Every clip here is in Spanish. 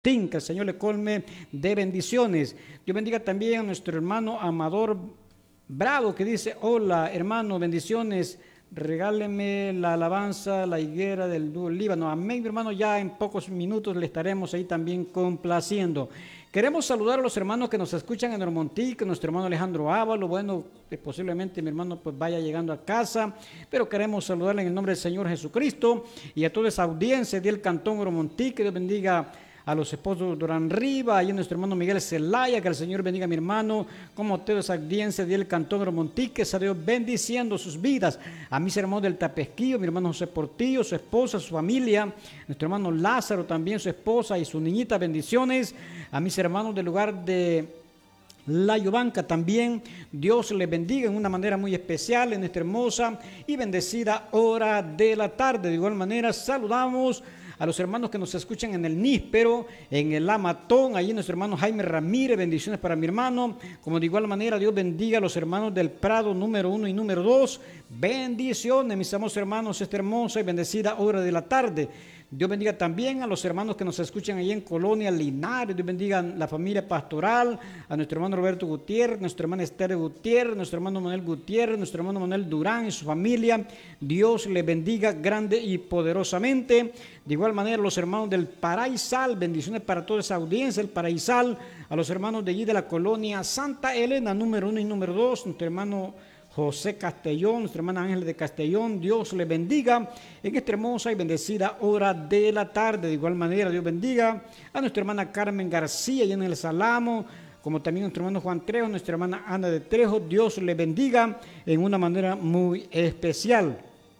Que el Señor le colme de bendiciones. Dios bendiga también a nuestro hermano Amador Bravo, que dice: hola hermano, bendiciones, regáleme la alabanza, la higuera del Líbano. Amén, mi hermano, ya en pocos minutos le estaremos ahí también complaciendo. Queremos saludar a los hermanos que nos escuchan en Ormontic, nuestro hermano Alejandro Ávalo. Bueno, posiblemente mi hermano pues vaya llegando a casa, pero queremos saludarle en el nombre del Señor Jesucristo y a toda esa audiencia del Cantón Ormontic. Que Dios bendiga a los esposos Durán Riva, y a nuestro hermano Miguel Zelaya, que el Señor bendiga a mi hermano, como toda esa audiencia del Cantón Ormontic, que sea Dios bendiciendo sus vidas. A mis hermanos del Tapesquillo, mi hermano José Portillo, su esposa, su familia, nuestro hermano Lázaro también, su esposa y su niñita, bendiciones. A mis hermanos del lugar de La Yubanca también, Dios les bendiga en una manera muy especial en esta hermosa y bendecida hora de la tarde. De igual manera saludamos a los hermanos que nos escuchan en el Níspero, en el Amatón, allí nuestro hermano Jaime Ramírez, bendiciones para mi hermano. Como de igual manera, Dios bendiga a los hermanos del Prado número 1 y número 2. Bendiciones, mis amados hermanos, esta hermosa y bendecida hora de la tarde. Dios bendiga también a los hermanos que nos escuchan allí en Colonia Linares. Dios bendiga a la familia pastoral, a nuestro hermano Roberto Gutiérrez, nuestra hermana Esther Gutiérrez, nuestro hermano Manuel Gutiérrez, nuestro hermano Manuel Durán y su familia. Dios les bendiga grande y poderosamente. De igual manera, los hermanos del Paraísal, bendiciones para toda esa audiencia, el Paraísal, a los hermanos de allí de la Colonia Santa Elena, número 1 y número 2, nuestro hermano José Castellón, nuestra hermana Ángel de Castellón. Dios le bendiga en esta hermosa y bendecida hora de la tarde. De igual manera, Dios bendiga a nuestra hermana Carmen García y en el Salamo, como también nuestro hermano Juan Trejo, nuestra hermana Ana de Trejo. Dios le bendiga en una manera muy especial.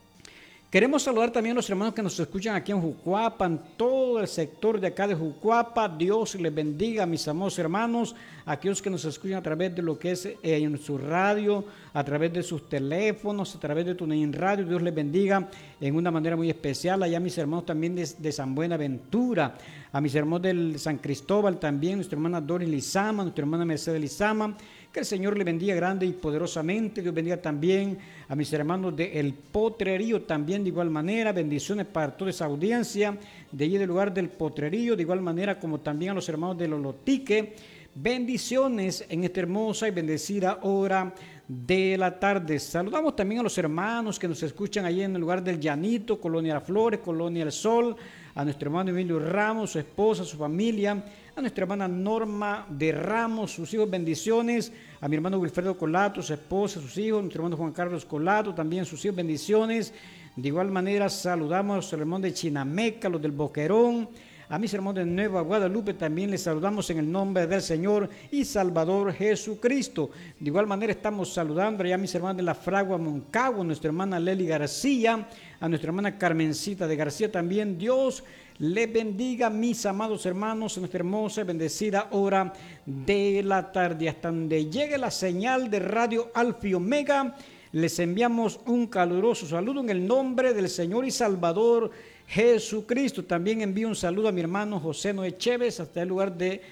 Queremos saludar también a los hermanos que nos escuchan aquí en Jucuapa, en todo el sector de acá de Jucuapa. Dios les bendiga, mis amados hermanos, aquellos que nos escuchan a través de lo que es en su radio, a través de sus teléfonos, a través de TuneIn Radio. Dios les bendiga en una manera muy especial. Allá mis hermanos también de San Buenaventura, a mis hermanos del San Cristóbal también, nuestra hermana Doris Lizama, nuestra hermana Mercedes Lizama. Que el Señor le bendiga grande y poderosamente. Dios bendiga también a mis hermanos de El Potrerío también de igual manera. Bendiciones para toda esa audiencia de allí del lugar del Potrerío. De igual manera como también a los hermanos de Lolotique. Bendiciones en esta hermosa y bendecida hora de la tarde. Saludamos también a los hermanos que nos escuchan allí en el lugar del Llanito, Colonia Las Flores, Colonia El Sol. A nuestro hermano Emilio Ramos, su esposa, su familia. A nuestra hermana Norma de Ramos, sus hijos, bendiciones. A mi hermano Wilfredo Colato, su esposa, sus hijos. Nuestro hermano Juan Carlos Colato, también sus hijos, bendiciones. De igual manera saludamos a los hermanos de Chinameca, los del Boquerón. A mis hermanos de Nueva Guadalupe también les saludamos en el nombre del Señor y Salvador Jesucristo. De igual manera estamos saludando ya a mis hermanos de la Fragua Moncagua, nuestra hermana Leli García, a nuestra hermana Carmencita de García también. Dios les bendiga, mis amados hermanos, en nuestra hermosa y bendecida hora de la tarde. Hasta donde llegue la señal de Radio Alfa y Omega, les enviamos un caluroso saludo en el nombre del Señor y Salvador Jesucristo. También envío un saludo a mi hermano José Noé Chévez hasta el lugar de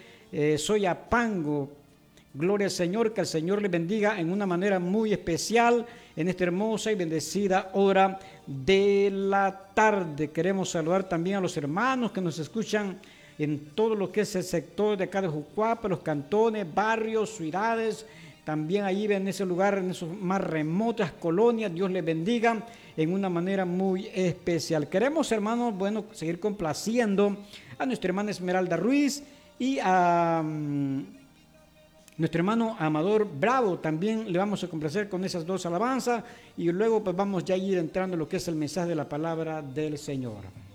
Soyapango. Gloria al Señor, que el Señor le bendiga en una manera muy especial en esta hermosa y bendecida hora de la tarde. Queremos saludar también a los hermanos que nos escuchan en todo lo que es el sector de acá de Jucuapa, los cantones, barrios, ciudades. También allí en ese lugar, en esas más remotas colonias, Dios les bendiga en una manera muy especial. Queremos, hermanos, bueno, seguir complaciendo a nuestra hermana Esmeralda Ruiz y a nuestro hermano Amador Bravo. También le vamos a complacer con esas dos alabanzas y luego pues vamos ya a ir entrando en lo que es el mensaje de la palabra del Señor.